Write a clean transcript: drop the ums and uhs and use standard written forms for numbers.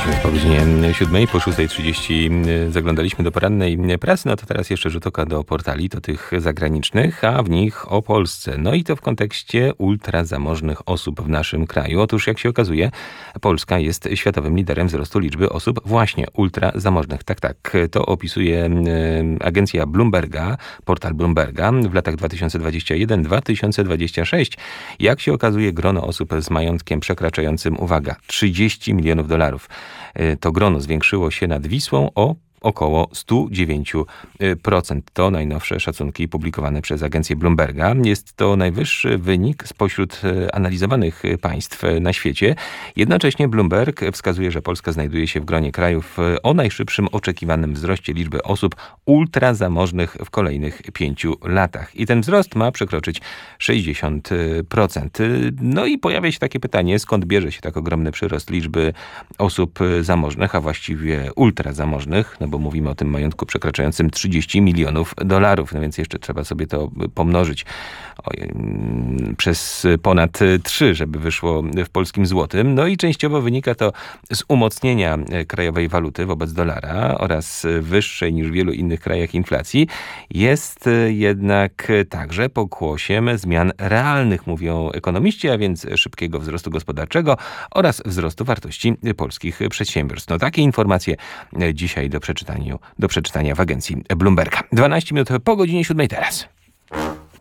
Po godzinie 7, po 6:30 zaglądaliśmy do porannej prasy, no to teraz jeszcze rzut oka do portali, to tych zagranicznych, a w nich o Polsce. No i to w kontekście ultrazamożnych osób w naszym kraju. Otóż jak się okazuje, Polska jest światowym liderem wzrostu liczby osób właśnie ultrazamożnych. Tak, to opisuje agencja Bloomberga, portal Bloomberga w latach 2021-2026. Jak się okazuje, grono osób z majątkiem przekraczającym, uwaga, $30 milionów. To grono zwiększyło się nad Wisłą o około 109%. To najnowsze szacunki publikowane przez agencję Bloomberga. Jest to najwyższy wynik spośród analizowanych państw na świecie. Jednocześnie Bloomberg wskazuje, że Polska znajduje się w gronie krajów o najszybszym oczekiwanym wzroście liczby osób ultrazamożnych w kolejnych 5 latach. I ten wzrost ma przekroczyć 60%. No i pojawia się takie pytanie, skąd bierze się tak ogromny przyrost liczby osób zamożnych, a właściwie ultrazamożnych, no bo mówimy o tym majątku przekraczającym $30 milionów. No więc jeszcze trzeba sobie to pomnożyć przez ponad 3, żeby wyszło w polskim złotym. No i częściowo wynika to z umocnienia krajowej waluty wobec dolara oraz wyższej niż w wielu innych krajach inflacji. Jest jednak także pokłosiem zmian realnych, mówią ekonomiści, a więc szybkiego wzrostu gospodarczego oraz wzrostu wartości polskich przedsiębiorstw. No takie informacje dzisiaj do przeczytania w agencji Bloomberga. 12 minut po godzinie 7 teraz.